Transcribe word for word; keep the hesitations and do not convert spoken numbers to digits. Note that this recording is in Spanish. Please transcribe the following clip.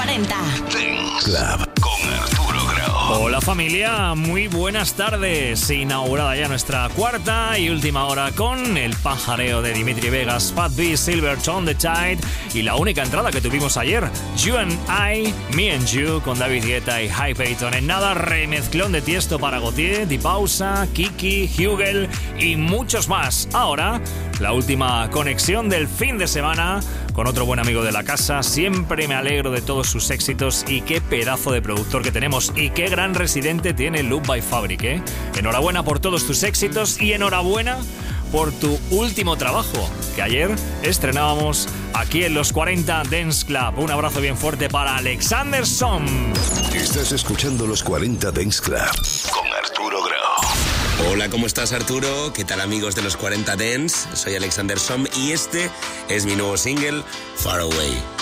cuarenta. Dance Club con Arturo Grau. Hola familia, muy buenas tardes. Inaugurada ya nuestra cuarta y última hora con el pajareo de Dimitri Vegas, Fat B, Silvertone, The Tide y la única entrada que tuvimos ayer, You and I, Me and You, con David Guetta y High Payton. En nada, remezclón de Tiesto para Gautier, Di Pausa, Kiki, Hugel y muchos más. Ahora, la última conexión del fin de semana con otro buen amigo de la casa. Siempre me alegro de todos sus éxitos y qué pedazo de productor que tenemos y qué gran residente tiene Loop by Fabric, ¿eh? Enhorabuena por todos tus éxitos y enhorabuena por tu último trabajo, que ayer estrenábamos aquí en los cuarenta Dance Club. Un abrazo bien fuerte para Alexander Som. Estás escuchando los cuarenta Dance Club con Arturo Grau. Hola, ¿cómo estás, Arturo? ¿Qué tal, amigos de los cuarenta Dance? Soy Alexander Som y este es mi nuevo single, Far Away.